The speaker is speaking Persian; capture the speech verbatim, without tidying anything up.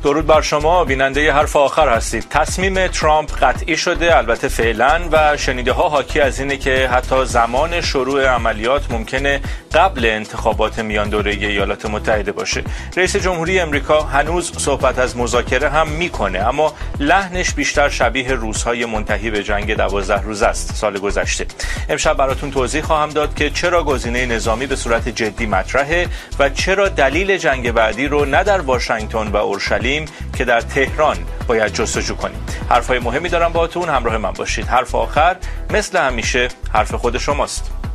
درود بر شما، بیننده حرف آخر هستید. تصمیم ترامپ قطعی شده، البته فعلا، و شنیده ها حاکی از اینه که حتی زمان شروع عملیات ممکنه قبل انتخابات میان دوره ایالات متحده باشه. رئیس جمهوری امریکا هنوز صحبت از مذاکره هم میکنه، اما لحنش بیشتر شبیه روزهای منتهی به جنگ دوازده روزه است سال گذشته. امشب براتون توضیح خواهم داد که چرا گزینه نظامی به صورت جدی مطرحه و چرا دلیل جنگ بعدی رو نه در واشنگتن و اورشلیم که در تهران باید جستجو کنیم. حرفای مهمی دارم باهاتون، همراه من باشید. حرف آخر مثل همیشه حرف خود شماست.